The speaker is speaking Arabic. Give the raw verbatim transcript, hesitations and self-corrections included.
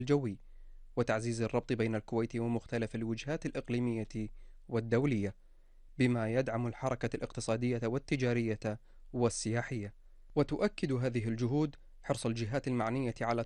الجوي، وتعزيز الربط بين الكويت ومختلف الوجهات الإقليمية والدولية، بما يدعم الحركة الاقتصادية والتجارية والسياحية. وتؤكد هذه الجهود حرص الجهات المعنية على